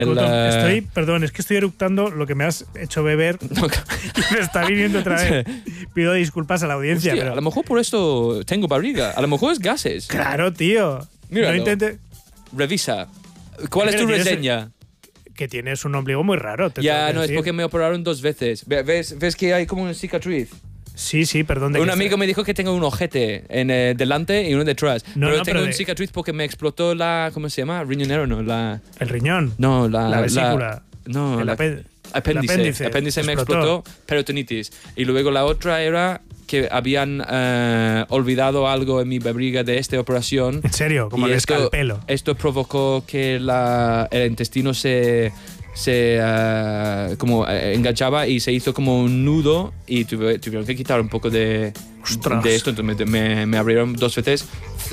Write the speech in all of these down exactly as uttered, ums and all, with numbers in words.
El, estoy, perdón, es que estoy eructando lo que me has hecho beber y me está viniendo otra vez. Pido disculpas a la audiencia. Hostia, pero... a lo mejor por esto tengo barriga. A lo mejor es gases. Claro, tío. Míralo. No intente... Revisa. ¿Cuál es tu reseña? Que tienes un ombligo muy raro. Te ya, no, decir. es porque me operaron dos veces. ¿Ves, ves que hay como una cicatriz? Sí, sí, perdón. Un amigo me dijo que tengo un ojete en eh, delante y uno detrás. No, pero no, tengo pero una de... cicatriz porque me explotó la... ¿Cómo se llama? Riñonero, ¿no? La... ¿El riñón? No, la... La vesícula. La, no, el la... apéndice. Apéndice. apéndice, apéndice me explotó, peritonitis. Y luego la otra era que habían uh, olvidado algo en mi barriga de esta operación. ¿En serio? Como el esto, escalpelo. Esto provocó que la, el intestino se... se uh, como uh, enganchaba y se hizo como un nudo y tuve, tuvieron que quitar un poco de, de esto. Entonces me, me abrieron dos veces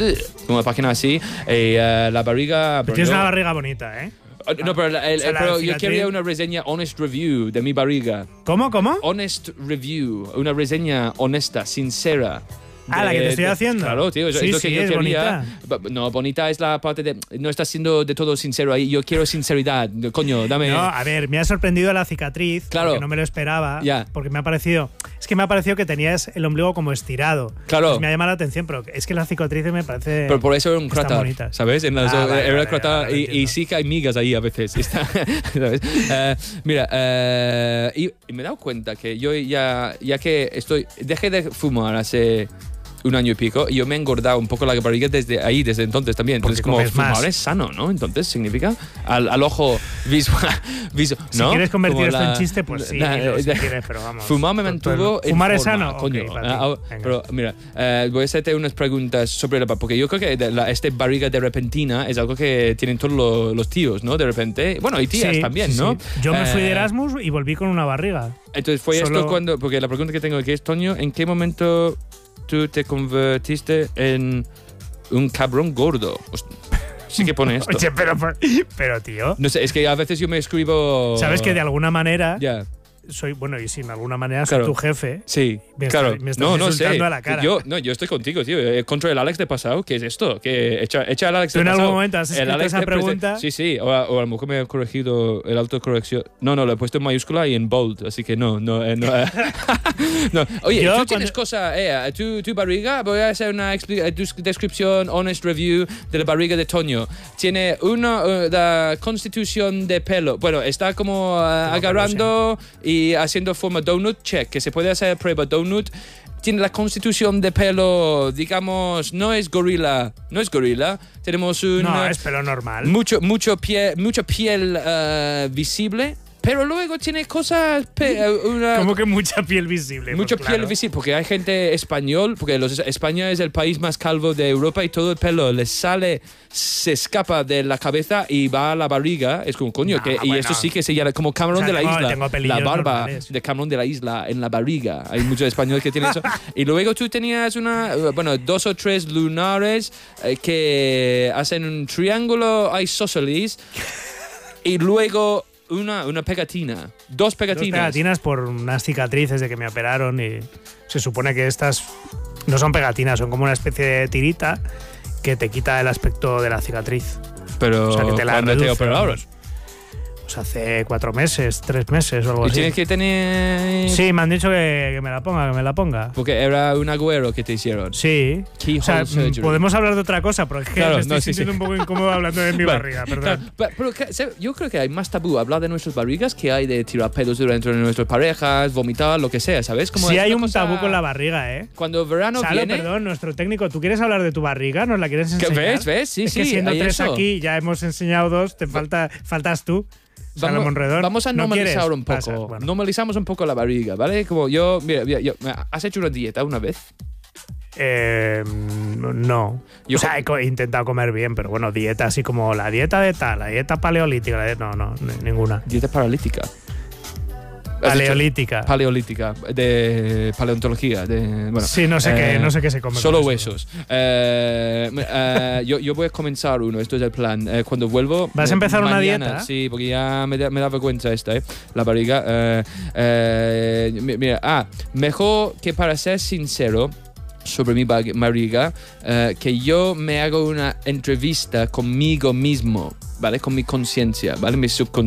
una página así y uh, la barriga... Tienes yo, una barriga bonita, ¿eh? No, pero, el, el, o sea, pero yo cicatriz... quería una reseña honest review de mi barriga. ¿Cómo, cómo? Honest review, una reseña honesta, sincera. Ah, la que te estoy de, haciendo. Claro, tío, sí, es lo sí, que yo es quería. bonita. No, bonita es la parte de... No estás siendo de todo sincero ahí. Yo quiero sinceridad. Coño, dame... No, a ver, me ha sorprendido la cicatriz. Claro. Porque no me lo esperaba. Ya. Porque me ha parecido... Es que me ha parecido que tenías el ombligo como estirado. Claro. Pues me ha llamado la atención, pero es que la cicatriz me parece... Pero por eso era un cratar, bonita. ¿sabes? En las, ah, vale, era vale, cratar vale, y, y sí que hay migas ahí a veces. Está, ¿sabes? Uh, mira, uh, y, y me he dado cuenta que yo ya, ya que estoy... Dejé de fumar hace... un año y pico, y yo me he engordado un poco la barriga desde ahí, desde entonces también. Entonces, como fumar más. Es sano, ¿no? Entonces, significa al, al ojo visual. visual si ¿no? quieres convertir como esto la, en chiste, pues sí, la, dilo, si la, quieres, pero vamos. Fumar me mantuvo en ¿Fumar es forma, sano? coño. Okay, uh, pero mira, uh, voy a hacerte unas preguntas sobre la... Porque yo creo que la, este barriga de repentina es algo que tienen todos los, los tíos, ¿no? De repente. Bueno, y tías sí, también, sí, ¿no? Sí. Yo me fui de uh, Erasmus y volví con una barriga. Entonces fue Solo... esto cuando... Porque la pregunta que tengo aquí es, Toño, ¿en qué momento tú te convertiste en un cabrón gordo? Sí que pone esto. Oye, pero, pero tío. No sé, es que a veces yo me escribo... Sabes que de alguna manera... Ya. Soy, bueno, y si de alguna manera soy claro. tu jefe. Sí, me claro. Estás, me estás no, no insultando sé. a la cara. Yo, no, yo estoy contigo, tío. Contra el Alex de pasado, ¿qué es esto? Que echa, echa al Alex ¿Tú de en pasado. algún momento has escrito esa pregunta? Sí, sí. O, o a lo mejor me he corregido el autocorrección. No, no, lo he puesto en mayúscula y en bold. Así que no, no. Eh, no, eh. no. Oye, yo tú cuando... tienes cosa, eh, tu, tu barriga. Voy a hacer una descripción, honest review de la barriga de Toño. Tiene una uh, la constitución de pelo. Bueno, está como uh, agarrando pelo, sí. y haciendo forma donut, check, que se puede hacer prueba donut. Tiene la constitución de pelo, digamos, no es gorila, no es gorila. Tenemos un... No, es pelo normal. Mucho, mucho pie, mucha piel uh, visible. Pero luego tiene cosas... Pe una, como que mucha piel visible. Mucha pues piel claro. visible, porque hay gente español, porque los, España es el país más calvo de Europa y todo el pelo les sale, se escapa de la cabeza y va a la barriga. Es como, coño, no, que, bueno. y esto sí que se llama como Camarón o sea, de la tengo, isla. tengo la barba normales. de Camarón de la isla en la barriga. Hay muchos españoles que tienen eso. Y luego tú tenías una, bueno, dos o tres lunares eh, que hacen un triángulo isósceles y luego... Una, una pegatina. Dos pegatinas. Dos pegatinas por unas cicatrices de que me operaron y se supone que estas no son pegatinas, son como una especie de tirita que te quita el aspecto de la cicatriz. Pero, o sea, que te la ¿cuándo te operaron? Pues hace cuatro meses, tres meses o algo ¿Y así. tienes que tener...? Sí, me han dicho que, que me la ponga, que me la ponga. Porque era un agüero que te hicieron. Sí. Keyhole o sea, surgery. Podemos hablar de otra cosa, porque es que claro, me estoy no, sí, sintiendo sí. un poco incómodo hablando de mi vale, barriga, perdón. Claro, pero, pero yo creo que hay más tabú hablar de nuestras barrigas que hay de tirar pedos dentro de nuestras parejas, vomitar, lo que sea, ¿sabes? Como sí es hay una un cosa... tabú con la barriga, ¿eh? Cuando verano Salo, viene... perdón, nuestro técnico, ¿tú quieres hablar de tu barriga? ¿Nos la quieres enseñar? ¿Ves? ¿Ves? Sí, es sí, que siendo hay tres eso. aquí, ya hemos enseñado dos, te falta, faltas tú. Vamos, Monredón. vamos a ¿No normalizar quieres? un poco. Pasa, bueno. Normalizamos un poco la barriga, ¿vale? Como yo, mira, mira yo, ¿has hecho una dieta una vez? Eh, no. Yo o sea, he intentado comer bien, pero bueno, dieta así como la dieta de tal, la dieta paleolítica, la dieta, no, no, ninguna. Dieta paralítica. Paleolítica. Paleolítica, de paleontología. De, bueno, sí, no sé, eh, qué, no sé qué se come. Solo huesos. Eh, eh, yo, yo voy a comenzar uno, esto es el plan. Eh, cuando vuelvo. ¿Vas a empezar mañana, una dieta? Sí, porque ya me da, me da vergüenza esta, ¿eh? La barriga. Eh, eh, mira, ah, mejor que para ser sincero. sobre mi barriga, uh, que yo me hago una entrevista conmigo mismo, ¿vale? Con mi conciencia, ¿vale? Mi subconsciente.